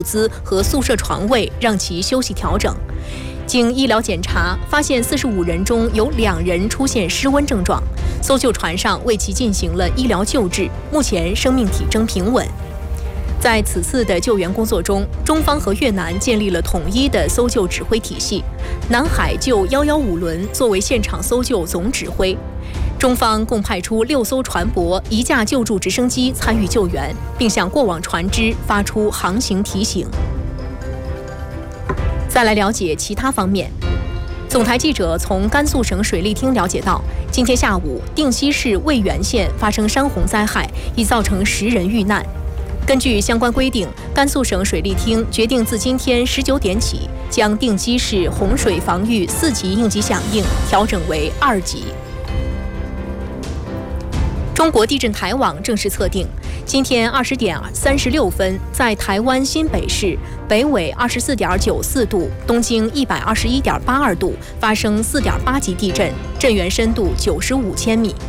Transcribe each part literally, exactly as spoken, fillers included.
资和宿舍床位，让其休息调整。经医疗检查，发现四十五人中有两人出现失温症状，搜救船上为其进行了医疗救治，目前生命体征平稳。在此次的救援工作中，中方和越南建立了统一的搜救指挥体系，南海救一一五轮作为现场搜救总指挥。中方共派出六艘船舶、一架救助直升机参与救援，并向过往船只发出航行提醒。再来了解其他方面。总台记者从甘肃省水利厅了解到，今天下午，定西市渭源县发生山洪灾害，已造成十人遇难。根据相关规定，甘肃省水利厅决定自今天十九点起，将定西市洪水防御四级应急响应调整为二级。中国地震台网正式测定，今天二十点三十六分，在台湾新北市北纬二十四点九四度、东经一百二十一点八二度发生四点八级地震，震源深度九十五千米。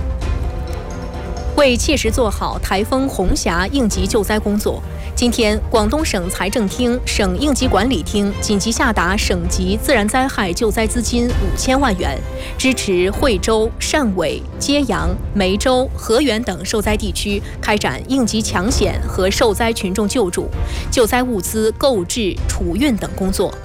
为切实做好台风红霞应急救灾工作，今天广东省财政厅、省应急管理厅紧急下达省级自然灾害救灾资金五千万元，支持惠州、汕尾、揭阳、梅州、河源等受灾地区开展应急抢险和受灾群众救助、救灾物资购置、储运等工作。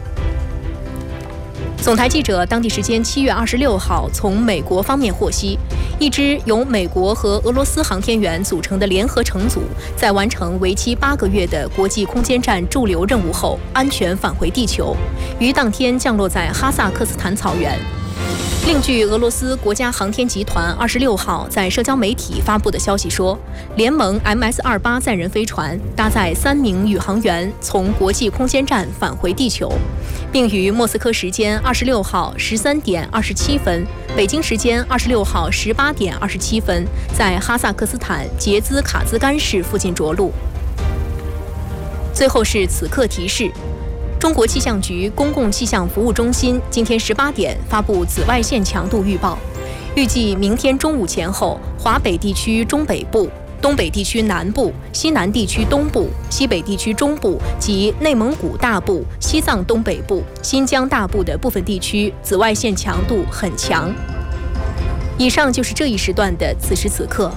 总台记者当地时间七月二十六号从美国方面获悉，一支由美国和俄罗斯航天员组成的联合乘组，在完成为期八个月的国际空间站驻留任务后，安全返回地球，于当天降落在哈萨克斯坦草原。另据俄罗斯国家航天集团二十六号在社交媒体发布的消息说，联盟 M S 二十八 载人飞船搭载三名宇航员从国际空间站返回地球，并于莫斯科时间二十六号十三点二十七分、北京时间二十六号十八点二十七分，在哈萨克斯坦杰兹卡兹干市附近着陆。最后是此刻提示。中国气象局公共气象服务中心今天十八点发布紫外线强度预报，预计明天中午前后，华北地区中北部、东北地区南部、西南地区东部、西北地区中部及内蒙古大部、西藏东北部、新疆大部的部分地区紫外线强度很强。以上就是这一时段的此时此刻。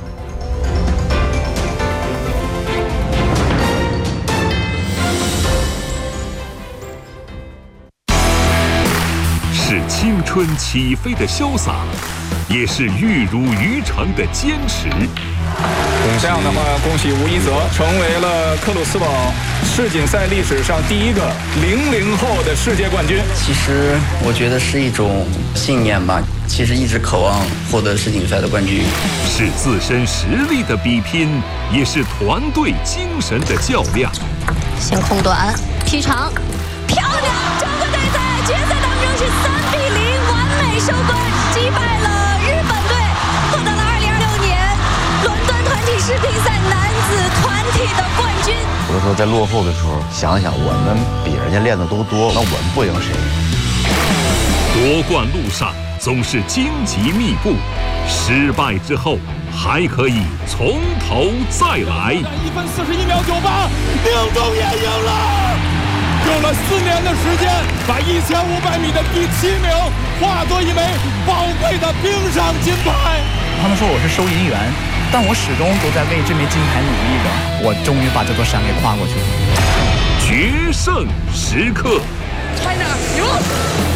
是青春起飞的潇洒，也是玉汝于成的坚持。 这样的话，恭喜吴一泽成为了克鲁斯堡世锦赛历史上第一个零零后的世界冠军。 其实我觉得是一种信念吧，其实一直渴望获得世锦赛的冠军。 是自身实力的比拼，也是团队精神的较量。 先空短，劈长，漂亮！中国队在决赛当中是三比零完美收官，击败了日本队，获得了二零二六年伦敦团体世乒赛男子团体的冠军。 有的时候在落后的时候，想想我们比人家练的都多，那我们不赢谁？ 夺冠路上总是荆棘密布，失败之后还可以从头再来。 一分四十一秒九八，宁中也赢了。用了四年的时间，把一千五百米的第七名化作一枚宝贵的冰上金牌。 他们说我是收银员，但我始终都在为这枚金牌努力着。我终于把这座山给跨过去了。 决胜时刻 ，China 赢！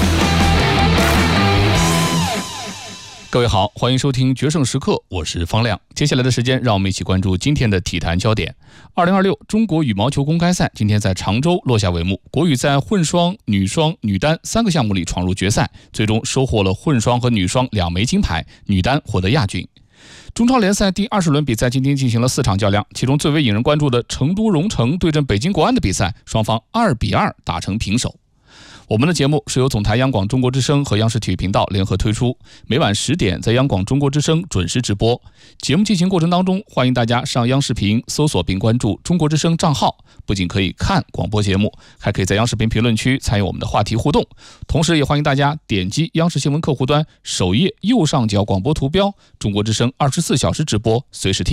各位好，欢迎收听《决胜时刻》，我是方亮。接下来的时间，让我们一起关注今天的体坛焦点。二零二六中国羽毛球公开赛今天在常州落下帷幕，国羽在混双、女双、女单三个项目里闯入决赛，最终收获了混双和女双两枚金牌，女单获得亚军。中超联赛第二十轮比赛今天进行了四场较量，其中最为引人关注的成都蓉城对阵北京国安的比赛，双方二比二打成平手。我们的节目是由总台央广中国之声和央视体育频道联合推出，每晚十点在央广中国之声准时直播。节目进行过程当中，欢迎大家上央视频搜索并关注中国之声账号，不仅可以看广播节目，还可以在央视频评论区参与我们的话题互动。同时也欢迎大家点击央视新闻客户端首页右上角广播图标，中国之声二十四小时直播，随时听。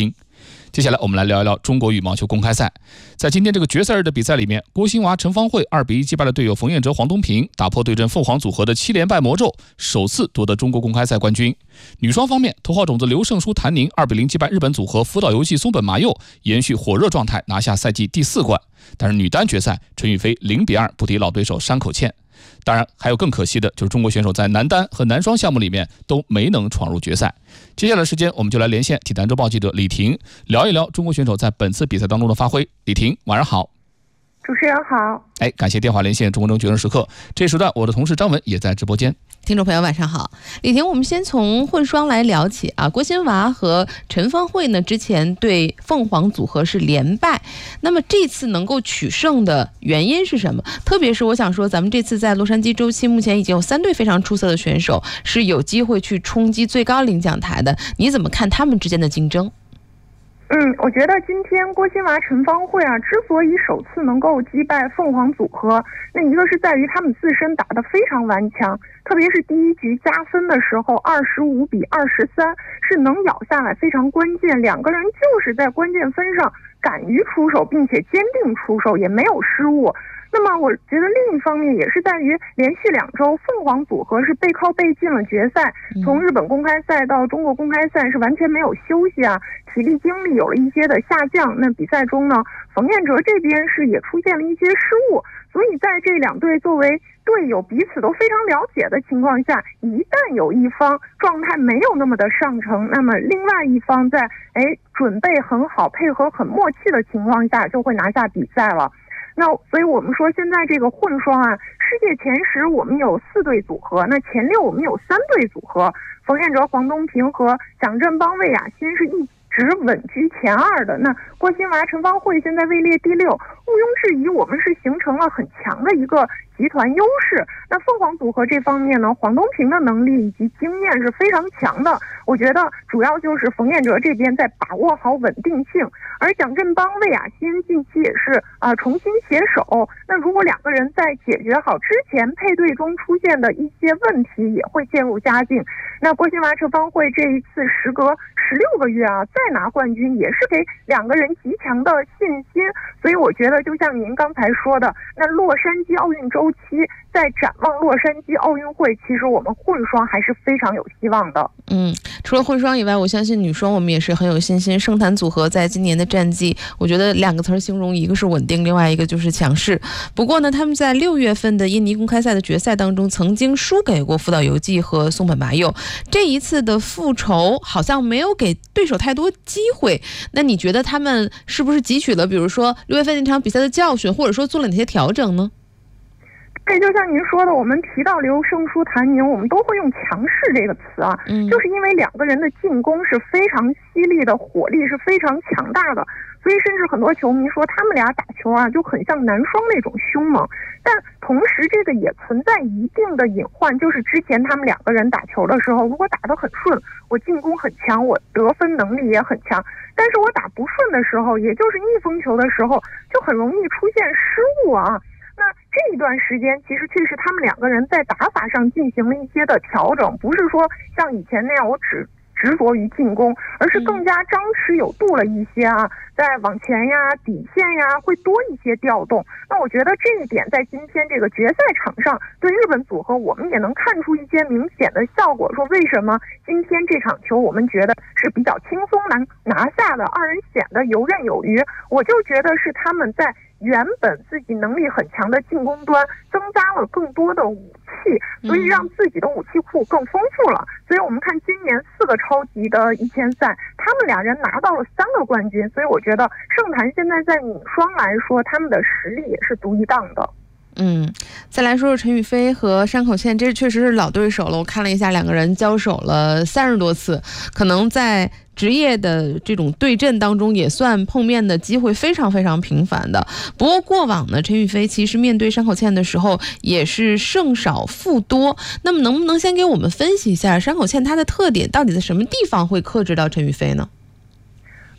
接下来我们来聊一聊中国羽毛球公开赛。在今天这个决赛日的比赛里面，郭心娃、陈芳慧二比一击败了队友冯彦哲、黄东萍，打破对阵凤凰组合的七连败魔咒，首次夺得中国公开赛冠军。女双方面，头号种子刘胜书、谭宁二比零击败日本组合福岛由纪、松本麻佑，延续火热状态，拿下赛季第四冠。但是女单决赛，陈雨菲零比二不敌老对手山口茜。当然，还有更可惜的，就是中国选手在男单和男双项目里面都没能闯入决赛。接下来的时间，我们就来连线体坛周报记者李婷，聊一聊中国选手在本次比赛当中的发挥。李婷，晚上好。 主持人好。 哎，感谢电话连线中国中决胜时刻。这时段，我的同事张文也在直播间。 听众朋友晚上好，李婷，我们先从混双来聊起啊。郭心娃和陈芳慧呢，之前对凤凰组合是连败，那么这次能够取胜的原因是什么？特别是我想说，咱们这次在洛杉矶周期，目前已经有三对非常出色的选手是有机会去冲击最高领奖台的，你怎么看他们之间的竞争？ 嗯，我觉得今天郭心娃、陈芳慧啊，之所以首次能够击败凤凰组合，那一个是在于他们自身打得非常顽强，特别是第一局加分的时候，二十五比二十三是能咬下来，非常关键。两个人就是在关键分上敢于出手，并且坚定出手，也没有失误。那么我觉得另一方面也是在于连续两周凤凰组合是背靠背进了决赛，从日本公开赛到中国公开赛是完全没有休息啊，体力精力有了一些的下降。那比赛中呢，冯彦哲这边是也出现了一些失误，所以在这两队作为队友彼此都非常了解的情况下，一旦有一方状态没有那么的上乘，那么另外一方在哎准备很好、配合很默契的情况下就会拿下比赛了。那所以我们说现在这个混双啊，世界前十我们有四对组合，那前六我们有三对组合，冯彦哲、黄东萍和蒋振邦、魏雅欣是一直稳居前二的。那郭心娃、陈芳慧现在位列第六，毋庸置疑我们是形成了很强的一个集团优势。那凤凰组合这方面呢，黄东萍的能力以及经验是非常强的，我觉得主要就是冯彦哲这边在把握好稳定性，而蒋振邦、魏雅欣近期也是啊、呃、重新携手。那如果两个人在解决好之前配对中出现的一些问题，也会渐入佳境。那郭心娃、陈芳慧这一次时隔十六个月啊再拿冠军，也是给两个人极强的信心。所以我觉得就像您刚才说的，那洛杉矶奥运周期在展望洛杉矶奥运会，其实我们混双还是非常有希望的。 嗯，除了混双以外，我相信女双我们也是很有信心。盛坛组合在今年的战绩，我觉得两个词形容，一个是稳定，另外一个就是强势。不过呢，他们在六月份的印尼公开赛的决赛当中，曾经输给过福岛由纪和松本麻佑。这一次的复仇好像没有给对手太多机会。那你觉得他们是不是汲取了，比如说六月份那场比赛的教训，或者说做了哪些调整呢？ 对，就像您说的，我们提到刘胜书、谭宁，我们都会用强势这个词啊，嗯，就是因为两个人的进攻是非常犀利的，火力是非常强大的，所以甚至很多球迷说他们俩打球啊就很像男双那种凶猛。但同时这个也存在一定的隐患，就是之前他们两个人打球的时候，如果打得很顺，我进攻很强，我得分能力也很强，但是我打不顺的时候，也就是逆风球的时候，就很容易出现失误啊。那这一段时间其实确实他们两个人在打法上进行了一些的调整，不是说像以前那样我只执着于进攻，而是更加张弛有度了一些啊，在往前呀、底线呀会多一些调动。那我觉得这一点在今天这个决赛场上对日本组合我们也能看出一些明显的效果，说为什么今天这场球我们觉得是比较轻松拿拿下的，二人显得游刃有余。我就觉得是他们在原本自己能力很强的进攻端增加了更多的武器，所以让自己的武器库更丰富了。所以我们看今年四个超级的一千赛，他们俩人拿到了三个冠军，所以我觉得盛坛现在在女双来说，他们的实力也是独一档的。 嗯，再来说说陈雨菲和山口茜，这确实是老对手了。我看了一下，两个人交手了三十多次，可能在职业的这种对阵当中也算碰面的机会非常非常频繁的。不过过往呢，陈雨菲其实面对山口茜的时候也是胜少负多。那么能不能先给我们分析一下山口茜她的特点到底在什么地方会克制到陈雨菲呢？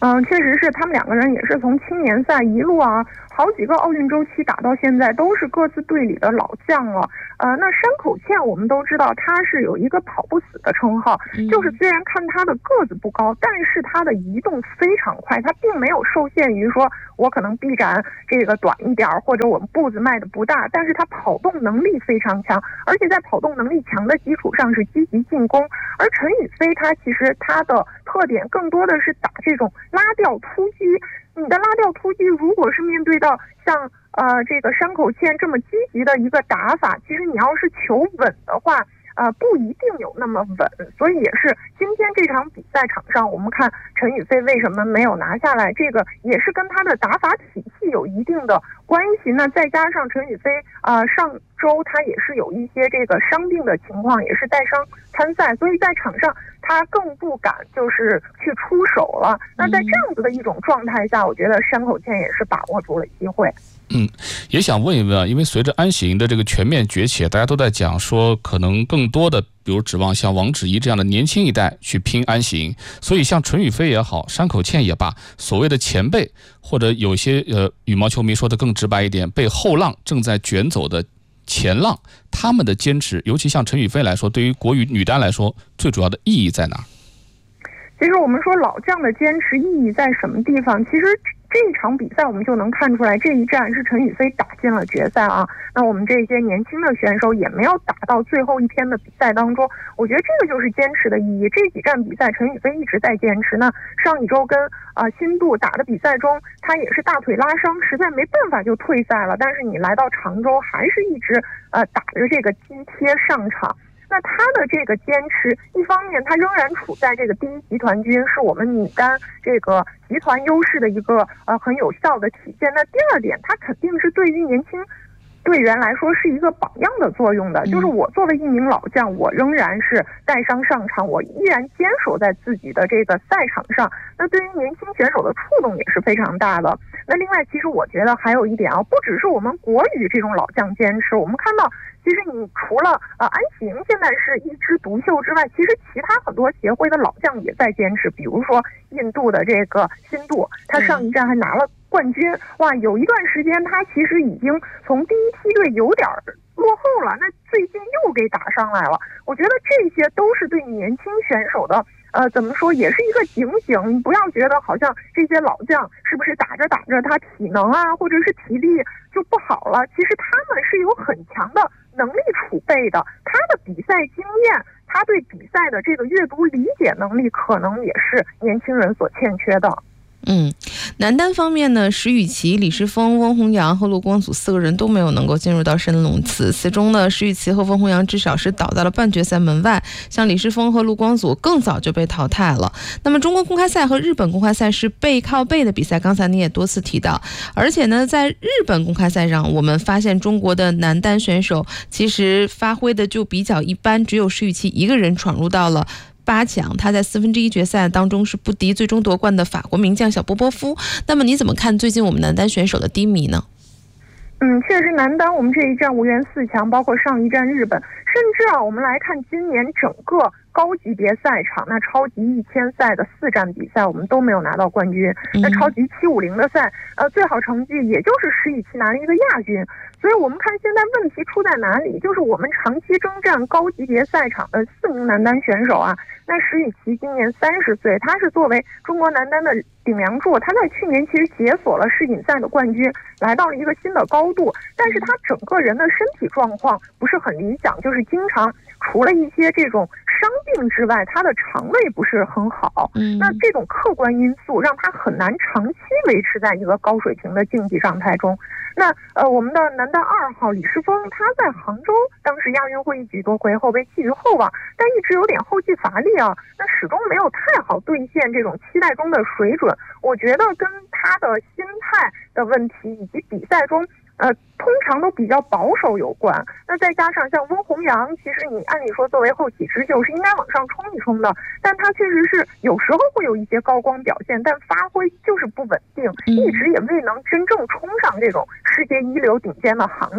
嗯、呃，确实是，他们两个人也是从青年赛一路啊，好几个奥运周期打到现在，都是各自队里的老将了。呃，那山口茜我们都知道，他是有一个跑不死的称号，嗯、就是虽然看他的个子不高，但是他的移动非常快，他并没有受限于说我可能臂展这个短一点，或者我们步子迈的不大，但是他跑动能力非常强，而且在跑动能力强的基础上是积极进攻。而陈雨菲他其实他的特点更多的是打这种拉吊突击，你的拉吊突击如果是面对到像呃这个山口茜这么积极的一个打法，其实你要是求稳的话，呃不一定有那么稳。所以也是今天这场比赛场上，我们看陈雨菲为什么没有拿下来，这个也是跟他的打法体系有一定的关系。那再加上陈雨菲啊、呃、上周他也是有一些这个伤病的情况，也是带伤参赛，所以在场上他更不敢就是去出手了。那在这样子的一种状态下，我觉得山口茜也是把握住了机会。 嗯，也想问一问啊，因为随着安喜莹的这个全面崛起，大家都在讲说，可能更多的，比如指望像王芷怡这样的年轻一代去拼安喜莹，所以像陈雨菲也好，山口茜也罢，所谓的前辈或者有些呃羽毛球迷说的更直白一点，被后浪正在卷走的前浪，他们的坚持，尤其像陈雨菲来说，对于国羽女单来说，最主要的意义在哪？ 其实我们说老将的坚持意义在什么地方？其实这一场比赛我们就能看出来，这一战是陈雨菲打进了决赛啊。那我们这些年轻的选手也没有打到最后一天的比赛当中，我觉得这个就是坚持的意义。这几站比赛陈雨菲一直在坚持。那上一周跟啊、呃、新度打的比赛中，他也是大腿拉伤，实在没办法就退赛了。但是你来到常州，还是一直呃打着这个肌贴上场。那他的这个坚持，一方面他仍然处在这个第一集团军，是我们女单这个集团优势的一个呃很有效的体现。那第二点，他肯定是对于年轻队员来说是一个榜样的作用的，就是我作为一名老将，我仍然是带伤上场，我依然坚守在自己的这个赛场上，那对于年轻选手的触动也是非常大的。那另外，其实我觉得还有一点啊，不只是我们国羽这种老将坚持，我们看到其实你除了呃安喜莹现在是一枝独秀之外，其实其他很多协会的老将也在坚持，比如说印度的这个新度，他上一站还拿了冠军，哇，有一段时间他其实已经从第一梯队有点落后了，那最近又给打上来了。我觉得这些都是对年轻选手的呃，怎么说，也是一个警醒。你不要觉得好像这些老将是不是打着打着他体能啊或者是体力就不好了，其实他们是有很强的能力储备的，他的比赛经验，他对比赛的这个阅读理解能力可能也是年轻人所欠缺的。 嗯，男单方面呢，石宇奇、李诗峰、温宏洋和陆光祖四个人都没有能够进入到深龙次。其中呢，石宇奇和温宏洋至少是倒在了半决赛门外，像李诗峰和陆光祖更早就被淘汰了。那么中国公开赛和日本公开赛是背靠背的比赛，刚才你也多次提到，而且呢，在日本公开赛上，我们发现中国的男单选手其实发挥的就比较一般，只有石宇奇一个人闯入到了八强，他在四分之一决赛当中是不敌最终夺冠的法国名将小波波夫。那么你怎么看最近我们男单选手的低迷呢？ 嗯，确实男单我们这一站无缘四强，包括上一站日本，甚至啊我们来看今年整个高级别赛场，那超级一千赛的四站比赛我们都没有拿到冠军，那超级七五零的赛呃最好成绩也就是石宇奇拿了一个亚军。所以我们看现在问题出在哪里，就是我们长期征战高级别赛场的四名男单选手啊，那石宇奇今年三十岁，他是作为中国男单的顶梁柱，他在去年其实解锁了世锦赛的冠军，来到了一个新的高度，但是他整个人的身体状况不是很理想，就是经常除了一些这种伤病之外，他的肠胃不是很好，嗯，那这种客观因素让他很难长期维持在一个高水平的竞技状态中。那呃，我们的男单二号李诗峰，他在杭州当时亚运会一举夺魁后被寄予厚望，但一直有点后继乏力啊，那始终没有太好兑现这种期待中的水准。我觉得跟他的心态的问题以及比赛中呃，通常都比较保守有关。那再加上像温宏洋，其实你按理说作为后起之秀是应该往上冲一冲的，但他确实是有时候会有一些高光表现，但发挥就是不稳定，一直也未能真正冲上这种世界一流顶尖的行列。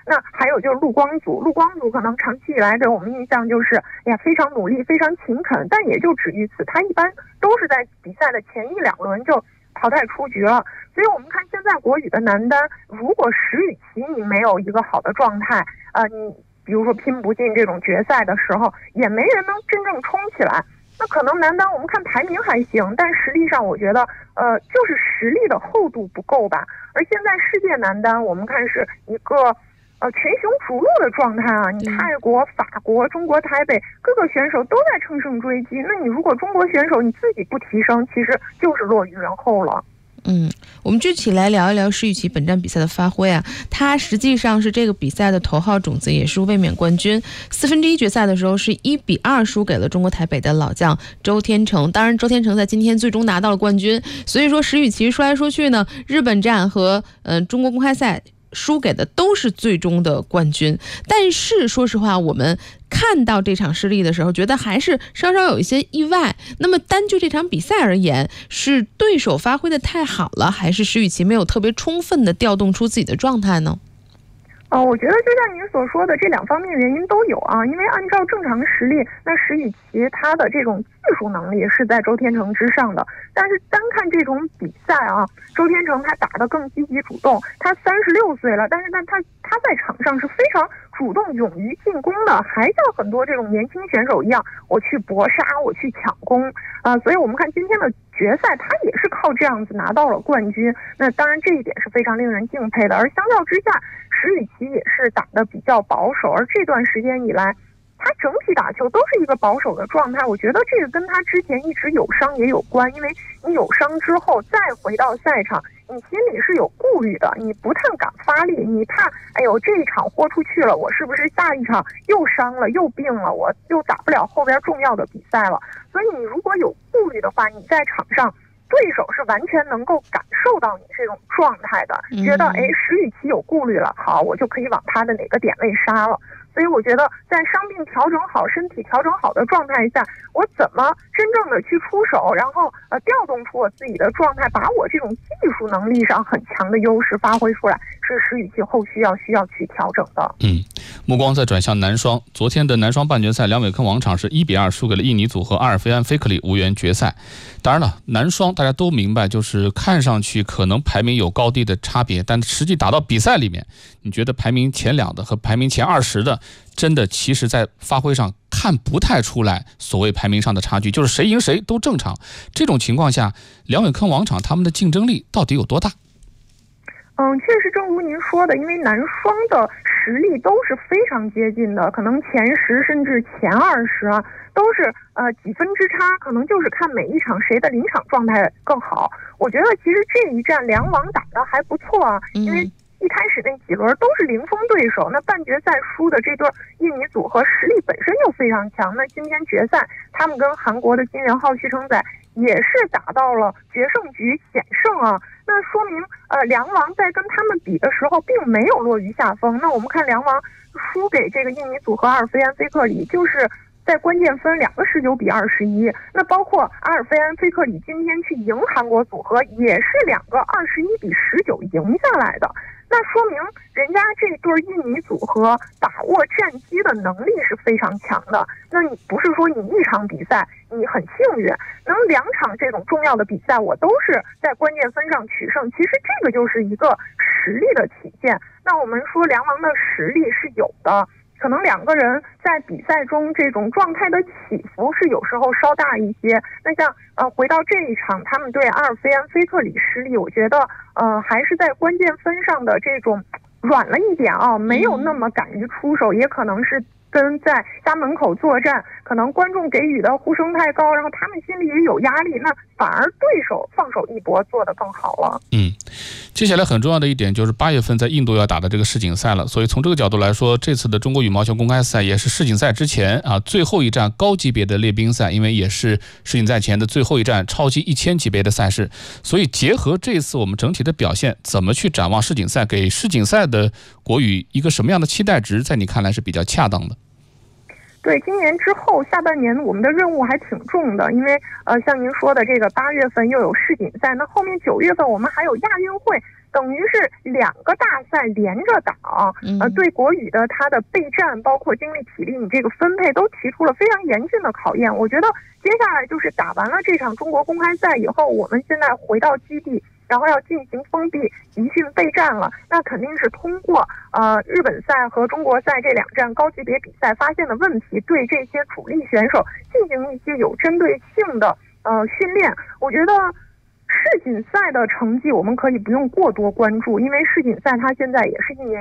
那还有就是陆光祖，陆光祖可能长期以来给我们印象就是哎呀非常努力、非常勤恳，但也就止于此。他一般都是在比赛的前一两轮就淘汰出局了。所以我们看现在国羽的男单，如果石宇奇你没有一个好的状态，呃，你比如说拼不进这种决赛的时候，也没人能真正冲起来。那可能男单我们看排名还行，但实力上我觉得呃就是实力的厚度不够吧。而现在世界男单我们看是一个呃群雄逐鹿的状态啊，你泰国、法国、中国台北各个选手都在乘胜追击，那你如果中国选手你自己不提升，其实就是落于人后了。 嗯，我们具体来聊一聊石宇奇本站比赛的发挥啊。他实际上是这个比赛的头号种子，也是卫冕冠军。四分之一决赛的时候是一比二输给了中国台北的老将周天成。当然，周天成在今天最终拿到了冠军。所以说，石宇奇说来说去呢，日本站和嗯、呃、中国公开赛输给的都是最终的冠军。但是说实话，我们看到这场失利的时候，觉得还是稍稍有一些意外。那么单就这场比赛而言，是对手发挥的太好了，还是石宇奇没有特别充分的调动出自己的状态呢？ 呃，我觉得就像您所说的，这两方面原因都有啊。因为按照正常实力，那石宇奇他的这种技术能力是在周天成之上的。但是单看这种比赛啊，周天成他打得更积极主动，他三十六岁了，但是呢他他在场上是非常主动勇于进攻的，还像很多这种年轻选手一样，我去搏杀，我去抢攻啊、呃。所以我们看今天的决赛，他也是靠这样子拿到了冠军。那当然这一点是非常令人敬佩的。而相较之下，石宇奇也是打得比较保守，而这段时间以来，他整体打球都是一个保守的状态。我觉得这个跟他之前一直有伤也有关，因为你有伤之后再回到赛场，你心里是有顾虑的，你不太敢发力，你怕哎呦这一场豁出去了，我是不是下一场又伤了又病了，我又打不了后边重要的比赛了。所以你如果有顾虑的话，你在场上对手是完全能够感受到你这种状态的，觉得哎石宇奇有顾虑了，好，我就可以往他的哪个点位杀了。所以我觉得在伤病调整好、身体调整好的状态下，我怎么真正的去出手，然后呃调动出我自己的状态，把我这种技术能力上很强的优势发挥出来，是石宇奇后续要需要去调整的。 嗯，目光再转向男双，昨天的男双半决赛，梁伟坑王场是一比二输给了印尼组合阿尔菲安菲克里，无缘决赛。当然了，男双大家都明白，就是看上去可能排名有高低的差别，但实际打到比赛里面，你觉得排名前两的和排名前二十的，真的其实在发挥上看不太出来所谓排名上的差距，就是谁赢谁都正常。这种情况下，梁伟坑王场他们的竞争力到底有多大？ 嗯，确实正如您说的，因为男双的实力都是非常接近的，可能前十甚至前二十啊，都是呃几分之差，可能就是看每一场谁的临场状态更好。我觉得其实这一战两网打得还不错啊，因为一开始那几轮都是零封对手，那半决赛输的这对印尼组合实力本身就非常强，那今天决赛他们跟韩国的金元浩、徐承宰也是打到了决胜局险胜啊，那说明呃梁王在跟他们比的时候并没有落于下风。那我们看梁王输给这个印尼组合阿尔菲安菲克里，就是在关键分两个十九比二十一，那包括阿尔菲安菲克里今天去赢韩国组合也是两个二十一比十九赢下来的，那说明人家这对印尼组合把握战机的能力是非常强的。那你不是说你一场比赛你很幸运，能两场这种重要的比赛我都是在关键分上取胜，其实这个就是一个实力的体现。那我们说梁王的实力是有的，可能两个人在比赛中这种状态的起伏是有时候稍大一些。那像呃回到这一场他们对阿尔菲安菲克里失利，我觉得呃还是在关键分上的这种软了一点啊，没有那么敢于出手，也可能是跟在家门口作战，可能观众给予的呼声太高，然后他们心里也有压力，那反而对手放手一搏做得更好了。 嗯，接下来很重要的一点就是八月份在印度要打的这个世锦赛了，所以从这个角度来说，这次的中国羽毛球公开赛也是世锦赛之前啊最后一站高级别的列宾赛，因为也是世锦赛前的最后一站超级一千级别的赛事，所以结合这次我们整体的表现，怎么去展望世锦赛，给世锦赛的国羽一个什么样的期待值，在你看来是比较恰当的？ 对，今年之后下半年我们的任务还挺重的，因为呃像您说的这个八月份又有世锦赛，那后面九月份我们还有亚运会， 等于是两个大赛连着打，呃，对国羽的他的备战，包括精力体力，你这个分配都提出了非常严峻的考验。我觉得接下来就是打完了这场中国公开赛以后，我们现在回到基地，然后要进行封闭集训备战了。那肯定是通过呃日本赛和中国赛这两站高级别比赛发现的问题，对这些主力选手进行一些有针对性的呃训练。我觉得世锦赛的成绩我们可以不用过多关注，因为世锦赛它现在也是一年